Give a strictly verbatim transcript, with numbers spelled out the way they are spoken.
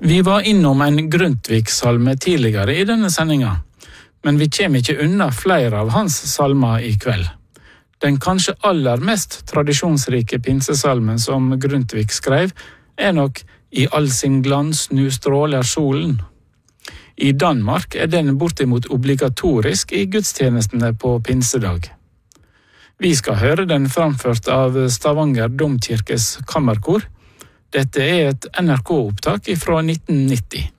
Vi var innom en Grundtvig-salme tidligere i denne sendinga, men vi kommer ikke unna flere av hans salmer i kveld. Den kanskje aller mest tradisjonsrike pinsesalmen som Grundtvig skrev, er nok «I all sin glans nu stråler solen». I Danmark er den bortimot obligatorisk i gudstjenestene på pinsedag. Vi skal høre den framført av Stavanger Domkirkes kammerkor. Dette er et N R K-opptak fra nitten nitti.